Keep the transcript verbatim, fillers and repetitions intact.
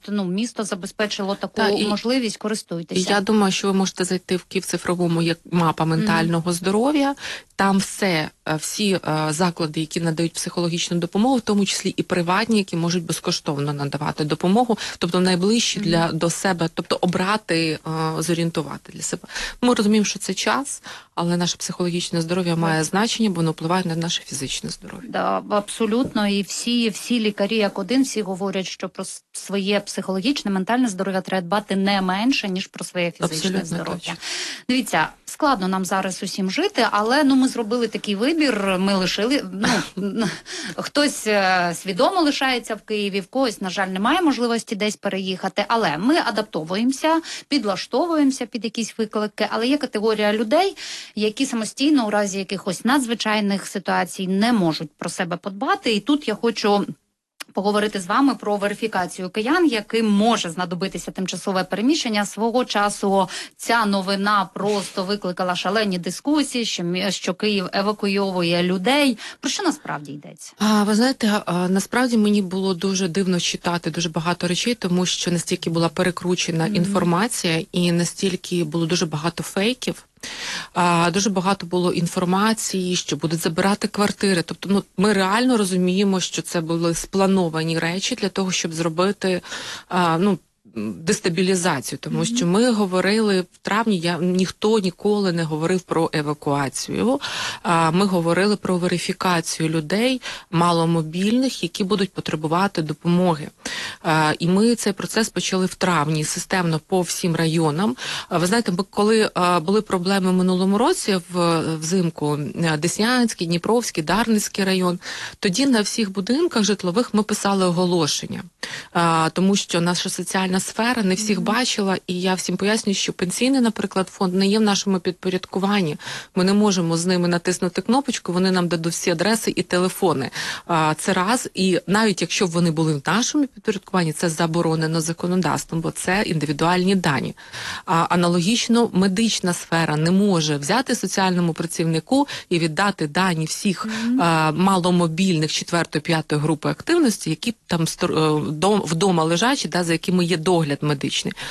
ну, місто забезпечило таку Та, і, можливість, користуйтеся. Я думаю, що ви можете зайти в Київцифровому, як мапа ментального mm. здоров'я. Там все, всі заклади, які надають психологічну допомогу, в тому числі і приватні, які можуть безкоштовно надавати допомогу, тобто найближчі mm. для до себе, тобто обрати, зорієнтувати для себе. Ми розуміємо, що це час, але наше психологічне здоров'я mm. має значення, бо воно впливає на наше фізичне здоров'я. Да, абсолютно. І всі, всі лікарі, як один, всі говорять, що про своє психологічне, ментальне здоров'я треба дбати не менше, ніж про своє фізичне здоров'я. Дивіться, складно нам зараз усім жити, але ну ми зробили такий вибір, ми лишили, ну, хтось свідомо лишається в Києві, в когось, на жаль, немає можливості десь переїхати, але ми адаптовуємося, підлаштовуємося під якісь виклики, але є категорія людей, які самостійно у разі якихось надзвичайних ситуацій не можуть про себе подбати, і тут я хочу поговорити з вами про верифікацію киян, яким може знадобитися тимчасове переміщення. Свого часу ця новина просто викликала шалені дискусії, що, що Київ евакуйовує людей. Про що насправді йдеться? А, ви знаєте, а, насправді мені було дуже дивно читати дуже багато речей, тому що настільки була перекручена mm-hmm. інформація і настільки було дуже багато фейків. А, дуже багато було інформації, що будуть забирати квартири. Тобто, ну, ми реально розуміємо, що це були сплановані речі для того, щоб зробити, а, ну, дестабілізацію, тому що ми говорили в травні, я, ніхто ніколи не говорив про евакуацію, а ми говорили про верифікацію людей маломобільних, які будуть потребувати допомоги. А, і ми цей процес почали в травні, системно по всім районам. А, ви знаєте, ми, коли а, були проблеми в минулому році, в, взимку, Деснянський, Дніпровський, Дарницький район, тоді на всіх будинках житлових ми писали оголошення, а, тому що наша соціальна сфера не всіх mm-hmm. бачила, і я всім пояснюю, що пенсійний, наприклад, фонд не є в нашому підпорядкуванні. Ми не можемо з ними натиснути кнопочку, вони нам дадуть всі адреси і телефони. А, це раз, і навіть якщо б вони були в нашому підпорядкуванні, це заборонено законодавством, бо це індивідуальні дані. А, аналогічно, медична сфера не може взяти соціальному працівнику і віддати дані всіх mm-hmm. а, маломобільних четвертої-п'ятої групи активності, які там вдома лежачі, да, за якими є догляд медичний.